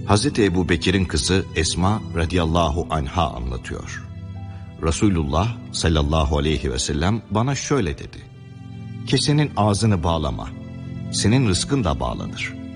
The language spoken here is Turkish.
Hazreti Ebu Bekir'in kızı Esma radıyallahu anha anlatıyor. Resulullah sallallahu aleyhi ve sellem bana şöyle dedi: kesenin ağzını bağlama, senin rızkın da bağlanır.